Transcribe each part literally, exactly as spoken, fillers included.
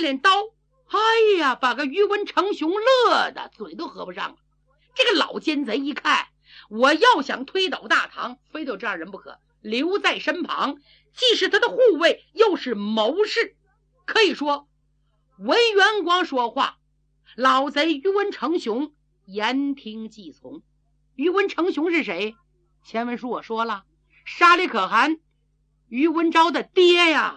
练刀，哎呀，把个于文成雄乐的嘴都合不上了。这个老奸贼一看，我要想推倒大唐，非得有这样人不可，留在身旁，既是他的护卫，又是谋士。可以说文元光说话，老贼于文成雄言听计从。于文成雄是谁？前文书我说了，沙里可汗于文昭的爹呀。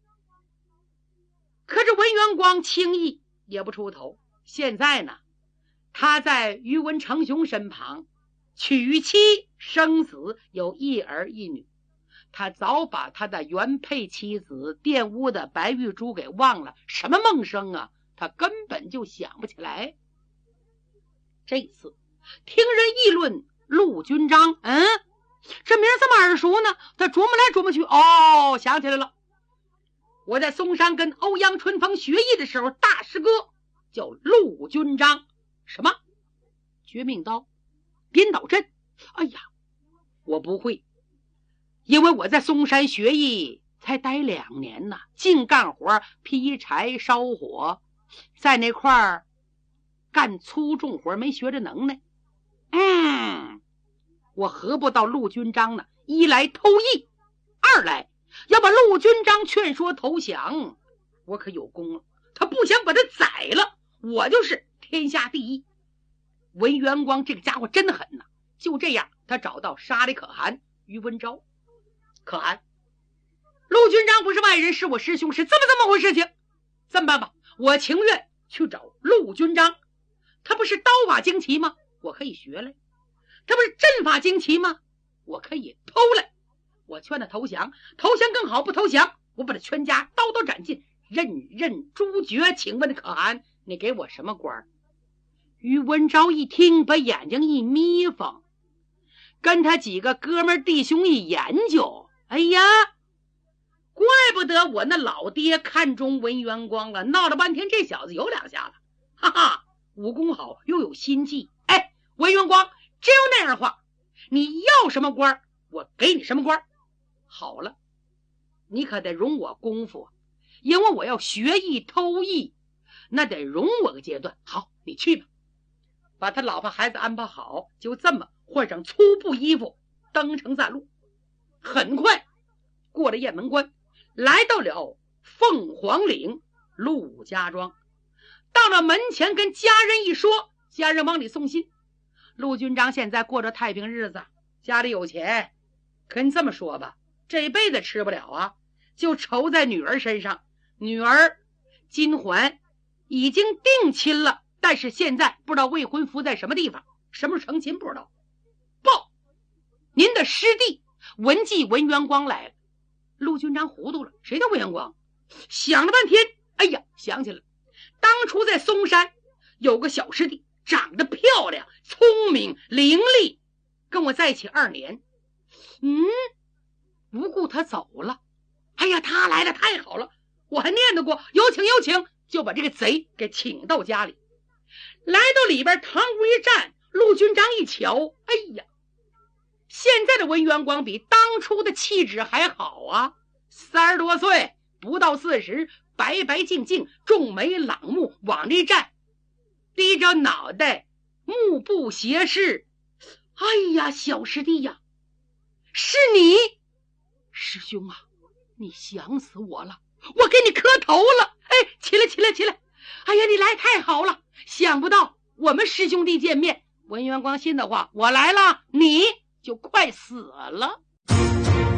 可是文元光轻易也不出头。现在呢，他在于文成雄身旁，娶妻生子，有一儿一女。他早把他的原配妻子玷污的白玉珠给忘了，什么梦生啊，他根本就想不起来。这次听人议论陆军章，嗯，这名这么耳熟呢，他琢磨来琢磨去，哦，想起来了。我在嵩山跟欧阳春风学艺的时候，大师哥叫陆军章。什么绝命刀、颠倒阵？哎呀，我不会，因为我在嵩山学艺才待两年呢，净干活，劈柴烧火，在那块儿干粗重活，没学着能耐。嗯，我何不到陆军章呢？一来偷艺，二来要把陆军章劝说投降，我可有功了。他不想把他宰了，我就是天下第一。文元光这个家伙真的狠呐！就这样，他找到沙里可汗于文昭。可汗，陆军章不是外人，是我师兄，是这么这么回事情。这么办吧，我情愿去找陆军章。他不是刀法精奇吗？我可以学来。他不是阵法精奇吗？我可以偷来。我劝他投降，投降更好，不投降我把他全家刀刀斩尽，任任诛绝。请问可汗，你给我什么官？于文昭一听，把眼睛一眯缝，跟他几个哥们弟兄一研究，哎呀，怪不得我那老爹看中文元光了，闹了半天这小子有两下子，哈哈，武功好又有心计。哎，文元光，真有那样的话，你要什么官我给你什么官。好了，你可得容我功夫，因为我要学艺偷艺，那得容我个阶段。好，你去吧，把他老婆孩子安排好，就这么换上粗布衣服，登城在路。很快过了雁门关，来到了凤凰岭陆家庄。到了门前跟家人一说，家人往里送信。陆军章现在过着太平日子，家里有钱，可你这么说吧，这辈子吃不了啊，就愁在女儿身上。女儿金环已经定亲了，但是现在不知道未婚夫在什么地方，什么时候成亲不知道。报，您的师弟文纪文元光来了。陆军章糊涂了，谁的文元光？想了半天，哎呀，想起来了，当初在嵩山有个小师弟，长得漂亮，聪明伶俐，跟我在一起二年。嗯，不顾他走了。哎呀，他来了，太好了，我还念叨过有请有请，就把这个贼给请到家里。来到里边，堂屋一站，陆军章一瞧，哎呀，现在的文元光比当初的气质还好啊，三十多岁不到四十，白白净净，重眉朗目，往这一站，低着脑袋，目不斜视。哎呀，小师弟呀，是你！师兄啊，你想死我了，我给你磕头了。哎，起来起来起来！哎呀，你来太好了，想不到我们师兄弟见面。文元光心的话，我来了，你就快死了。